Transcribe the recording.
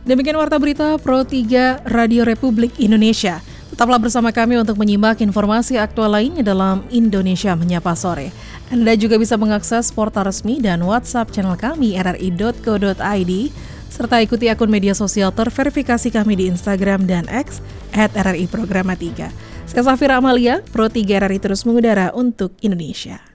Demikian Warta Berita Pro 3 Radio Republik Indonesia. Tetaplah bersama kami untuk menyimak informasi aktual lainnya dalam Indonesia Menyapa Sore. Anda juga bisa mengakses portal resmi dan WhatsApp channel kami rri.co.id, serta ikuti akun media sosial terverifikasi kami di Instagram dan X @RRI Programa 3. Saya Safira Amalia, Pro 3 RRI terus mengudara untuk Indonesia.